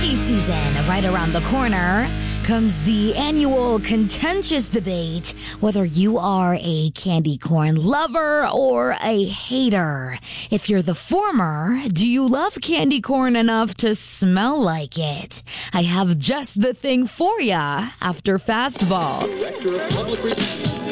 Turkey season right around the corner comes the annual contentious debate whether you are a candy corn lover or a hater. If you're the former, do you love candy corn enough to smell like it? I have just the thing for ya after Fastball. Director of Public Relations.